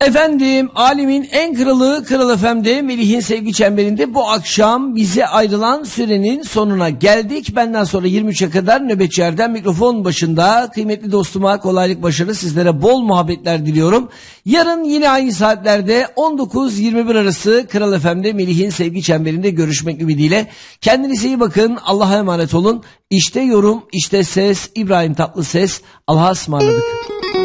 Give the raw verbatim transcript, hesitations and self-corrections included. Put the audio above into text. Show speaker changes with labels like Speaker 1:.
Speaker 1: Efendim, alemin en kralı Kral F M'de Melih'in sevgi çemberinde bu akşam bize ayrılan sürenin sonuna geldik. Benden sonra yirmi üçe kadar nöbetçi Erdem mikrofon başında. Kıymetli dostuma kolaylık, başarı, sizlere bol muhabbetler diliyorum. Yarın yine aynı saatlerde on dokuz yirmi bir arası Kral F M'de Melih'in sevgi çemberinde görüşmek ümidiyle. Kendinize iyi bakın, Allah'a emanet olun. İşte yorum, işte ses, İbrahim Tatlıses. Allah'a ısmarladık.